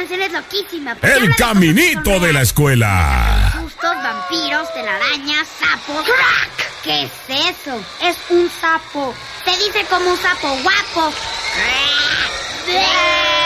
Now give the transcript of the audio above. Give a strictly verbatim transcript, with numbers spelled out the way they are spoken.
canción es loquísima. El caminito de la escuela. Sustos, vampiros, telarañas, sapos. ¡Crack! ¿Qué es eso? Es un sapo. Se dice como un sapo guapo. ¡Crack!